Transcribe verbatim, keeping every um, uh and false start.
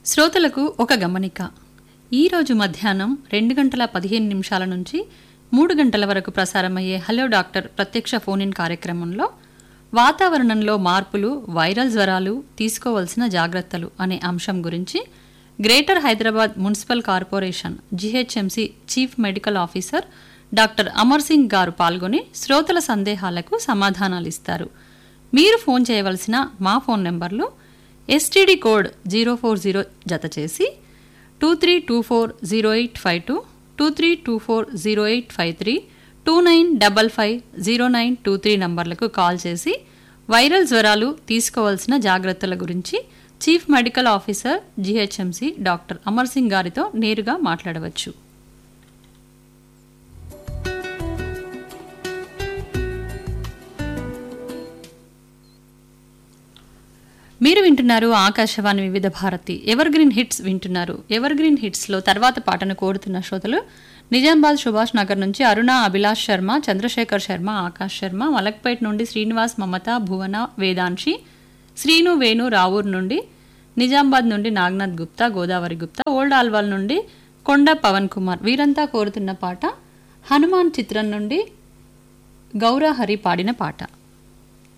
శ్రోతలకు ఒక గమనిక. ఈరోజు మధ్యాహ్నం రెండు గంటల పదిహేను నిమిషాల నుంచి మూడు గంటల వరకు ప్రసారమయ్యే హలో డాక్టర్ ప్రత్యక్ష ఫోన్ ఇన్ కార్యక్రమంలో వాతావరణంలో మార్పులు, వైరల్ జ్వరాలు, తీసుకోవలసిన జాగ్రత్తలు అనే అంశం గురించి greater Hyderabad municipal corporation GHMC chief medical officer doctor Amar Singh గారు పాల్గొని శ్రోతల సందేహాలకు సమాధానాలిస్తారు. మీరు ఫోన్ చేయవలసిన మా ఫోన్ నెంబర్లు STD code zero four zero జత చేసి two three two four zero eight five two, two three two four zero eight five three, two nine double five zero nine two three నంబర్లకు call చేసి viral జ్వరాలు, తీసుకోవాల్సిన జాగ్రత్తల గురించి chief medical officer GHMC doctor Amar Singh గారితో నేరుగా మాట్లాడవచ్చు. మీరు వింటున్నారు ఆకాశవాణి వివిధ భారతి ఎవర్ గ్రీన్ హిట్స్ వింటున్నారు. ఎవర్ గ్రీన్ హిట్స్లో తర్వాత పాటను కోరుతున్న శ్రోతలు నిజామాబాద్ సుభాష్ నగర్ నుంచి అరుణ, అభిలాష్ శర్మ, చంద్రశేఖర్ శర్మ, ఆకాష్ శర్మ, మలక్పేట్ నుండి శ్రీనివాస్, మమత, భువన, వేదాంశి, శ్రీను, వేణు, రావూర్ నుండి, నిజామాబాద్ నుండి నాగనాథ్ గుప్తా, గోదావరి గుప్తా, ఓల్డ్ ఆల్వాల్ నుండి కొండ పవన్ కుమార్. వీరంతా కోరుతున్న పాట హనుమాన్ చిత్రం నుండి గౌరహరి పాడిన పాట.